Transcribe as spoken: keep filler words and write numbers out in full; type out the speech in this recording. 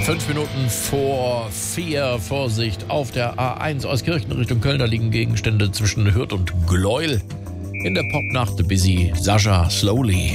Fünf Minuten vor vier. Vorsicht auf der A eins aus Kirchen Richtung Köln. Da liegen Gegenstände zwischen Hürth und Gleuel. In der Popnacht The Busy, Sascha Slowly.